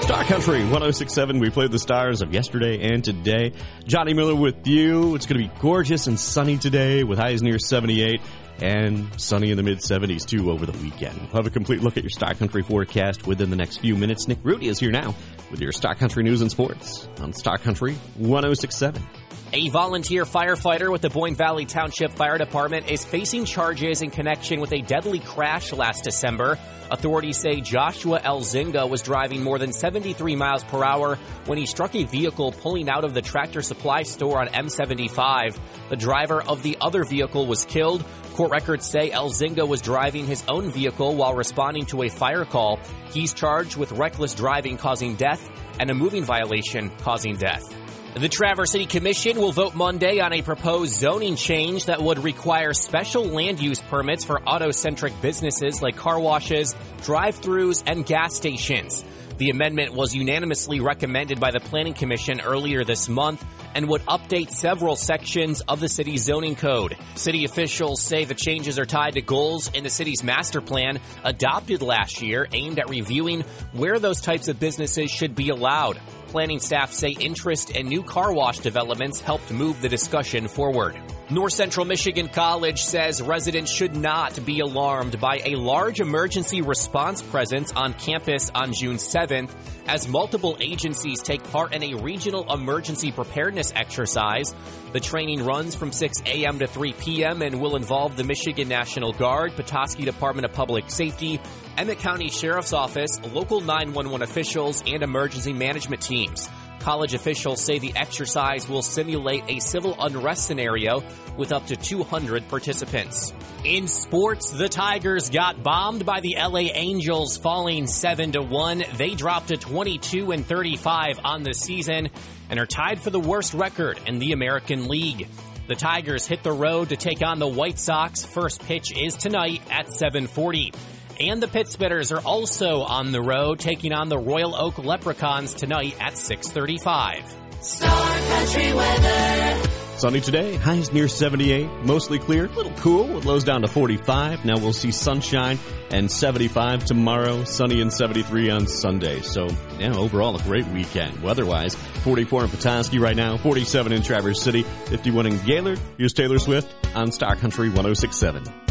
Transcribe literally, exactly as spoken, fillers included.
Star Country one oh six point seven. We played the stars of yesterday and today. Johnny Miller with you. It's going to be gorgeous and sunny today with highs near seventy-eight and sunny in the mid-seventies, too, over the weekend. We'll have a complete look at your Star Country forecast within the next few minutes. Nick Rudy is here now with your Star Country news and sports on Star Country one oh six point seven. A volunteer firefighter with the Boyne Valley Township Fire Department is facing charges in connection with a deadly crash last December. Authorities say Joshua Elzinga was driving more than seventy-three miles per hour when he struck a vehicle pulling out of the Tractor Supply store on M seventy-five. The driver of the other vehicle was killed. Court records say Elzinga was driving his own vehicle while responding to a fire call. He's charged with reckless driving causing death and a moving violation causing death. The Traverse City Commission will vote Monday on a proposed zoning change that would require special land use permits for auto-centric businesses like car washes, drive-thrus, and gas stations. The amendment was unanimously recommended by the Planning Commission earlier this month and would update several sections of the city's zoning code. City officials say the changes are tied to goals in the city's master plan adopted last year aimed at reviewing where those types of businesses should be allowed. Planning staff say interest in new car wash developments helped move the discussion forward. North Central Michigan College says residents should not be alarmed by a large emergency response presence on campus on June seventh as multiple agencies take part in a regional emergency preparedness exercise. The training runs from six a.m. to three p.m. and will involve the Michigan National Guard, Petoskey Department of Public Safety, Emmett County Sheriff's Office, local nine one one officials, and emergency management teams. College officials say the exercise will simulate a civil unrest scenario with up to two hundred participants. In sports, the Tigers got bombed by the L A Angels, falling seven to one. They dropped to twenty-two and thirty-five on the season and are tied for the worst record in the American League. The Tigers hit the road to take on the White Sox. First pitch is tonight at seven forty. And the Pit Spitters are also on the road, taking on the Royal Oak Leprechauns tonight at six thirty-five. Star Country weather. Sunny today, highs near seventy-eight, mostly clear, a little cool with lows down to forty-five. Now we'll see sunshine and seventy-five tomorrow, sunny and seventy-three on Sunday. So, yeah, overall a great weekend. Weather-wise, forty-four in Petoskey right now, forty-seven in Traverse City, fifty-one in Gaylord. Here's Taylor Swift on Star Country one oh six point seven.